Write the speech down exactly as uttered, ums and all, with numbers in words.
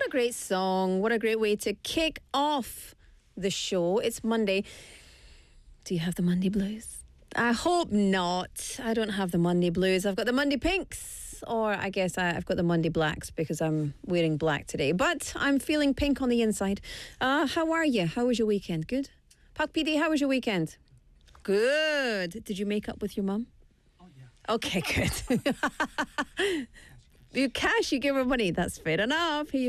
a great song. What a great way to kick off the show. It's Monday. Do you have the Monday blues? I hope not. I don't have the Monday blues. I've got the Monday pinks, or I guess I, I've got the Monday blacks because I'm wearing black today. But I'm feeling pink on the inside. Uh, how are you? How was your weekend? Good? Puck P D, how was your weekend? Good. Did you make up with your mum? Oh, yeah. Okay, good. You cash, you give her money. That's fair enough. Here you